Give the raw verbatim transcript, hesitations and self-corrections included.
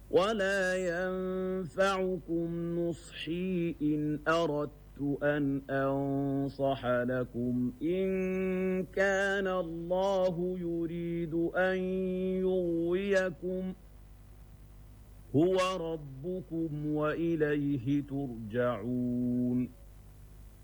ولا ينفعكم نصحي إن أردت أن أنصح لكم إن كان الله يريد أن يغويكم هو ربكم وإليه ترجعون